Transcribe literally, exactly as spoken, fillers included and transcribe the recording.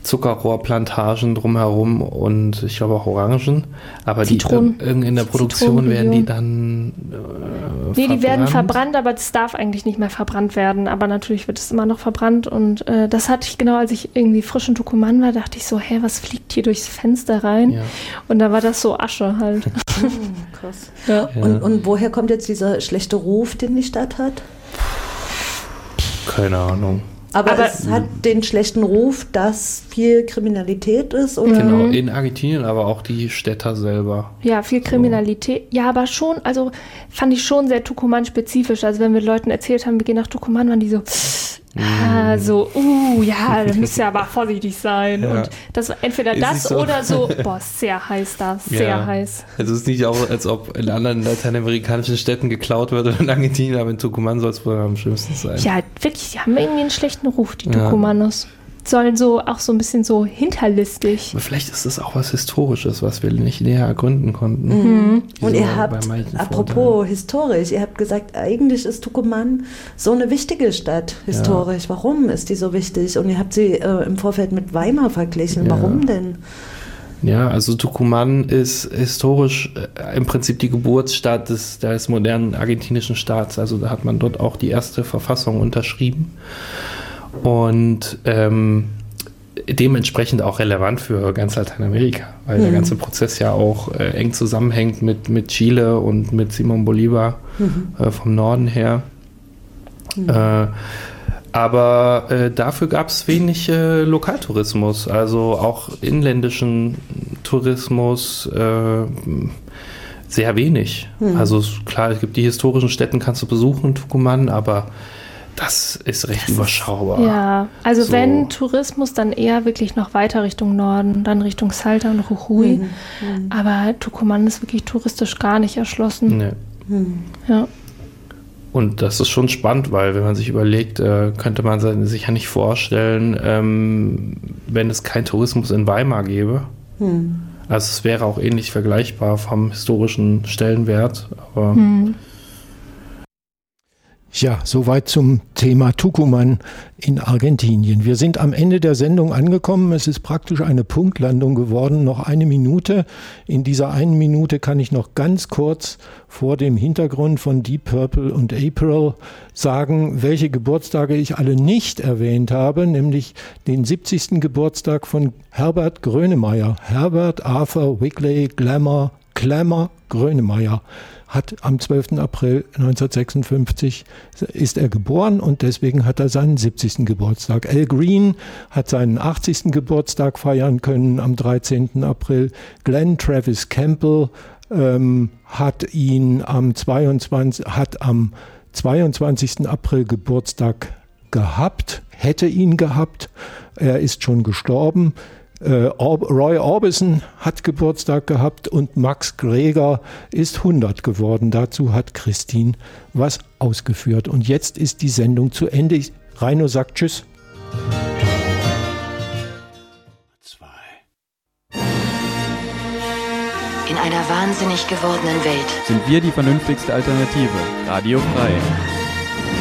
Zuckerrohrplantagen drumherum und ich glaube auch Orangen. Aber die, in, in der Produktion werden die dann äh, Nee, die werden verbrannt, aber das darf eigentlich nicht mehr verbrannt werden. Aber natürlich wird es immer noch verbrannt. Und äh, das hatte ich genau, als ich irgendwie frisch in Tucumán war, dachte ich so, hä, was fliegt hier durchs Fenster rein? Ja. Und da war das so Asche halt. Oh, krass. Ja. Ja. Und, und woher kommt jetzt dieser schlechte Ruf, den die Stadt hat? Keine Ahnung. Aber, Aber es hat den schlechten Ruf, dass viel Kriminalität ist, oder? Genau, in Argentinien, aber auch die Städter selber. Ja, viel Kriminalität. So. Ja, aber schon, also fand ich schon sehr Tucumán-spezifisch. Also wenn wir Leuten erzählt haben, wir gehen nach Tucumán, waren die so, ah, so, uh, ja, da müsst ihr aber vorsichtig sein. Ja. Und das entweder ist das so? Oder so, boah, sehr heiß da, sehr ja. heiß. Also es ist nicht auch, als ob in anderen lateinamerikanischen Städten geklaut wird oder in Argentinien, aber in Tucumán soll es wohl am schlimmsten sein. Ja, wirklich, die haben irgendwie einen schlechten Ruf, die ja. Tucumanos. Sollen so auch so ein bisschen so hinterlistig. Aber vielleicht ist das auch was Historisches, was wir nicht näher ergründen konnten. Mhm. Und ihr habt, apropos Vorteilen. historisch, ihr habt gesagt, eigentlich ist Tucumán so eine wichtige Stadt, historisch. Ja. Warum ist die so wichtig? Und ihr habt sie äh, im Vorfeld mit Weimar verglichen. Ja. Warum denn? Ja, also Tucumán ist historisch äh, im Prinzip die Geburtsstadt des, des modernen argentinischen Staats. Also da hat man dort auch die erste Verfassung unterschrieben. Und ähm, dementsprechend auch relevant für ganz Lateinamerika, weil mhm. der ganze Prozess ja auch äh, eng zusammenhängt mit, mit Chile und mit Simón Bolívar mhm. äh, vom Norden her. Mhm. Äh, aber äh, dafür gab es wenig äh, Lokaltourismus, also auch inländischen Tourismus äh, sehr wenig. Mhm. Also klar, es gibt die historischen Städte, kannst du besuchen in Tucumán, aber das ist recht das überschaubar. Ist, ja, also so. Wenn Tourismus, dann eher wirklich noch weiter Richtung Norden, dann Richtung Salta und Jujuy. Mhm. Mhm. Aber Tucumán ist wirklich touristisch gar nicht erschlossen. Nee. Mhm. Ja. Und das ist schon spannend, weil wenn man sich überlegt, äh, könnte man sich ja nicht vorstellen, ähm, wenn es keinen Tourismus in Weimar gäbe. Mhm. Also es wäre auch ähnlich vergleichbar vom historischen Stellenwert, aber mhm. Ja, soweit zum Thema Tucumán in Argentinien. Wir sind am Ende der Sendung angekommen. Es ist praktisch eine Punktlandung geworden. Noch eine Minute. In dieser einen Minute kann ich noch ganz kurz vor dem Hintergrund von Deep Purple und April sagen, welche Geburtstage ich alle nicht erwähnt habe, nämlich den siebzigsten Geburtstag von Herbert Grönemeyer. Herbert Arthur Wigley Glamour Clamor Grönemeyer hat am zwölften April neunzehnhundertsechsundfünfzig ist er geboren und deswegen hat er seinen siebzigsten Geburtstag. Al Green hat seinen achtzigsten Geburtstag feiern können am dreizehnten April. Glenn Travis Campbell ähm, hat ihn am zweiundzwanzigsten hat am zweiundzwanzigsten April Geburtstag gehabt, hätte ihn gehabt. Er ist schon gestorben. Uh, Roy Orbison hat Geburtstag gehabt und Max Greger ist hundert geworden. Dazu hat Christine was ausgeführt. Und jetzt ist die Sendung zu Ende. Reino sagt Tschüss. In einer wahnsinnig gewordenen Welt sind wir die vernünftigste Alternative. Radio frei.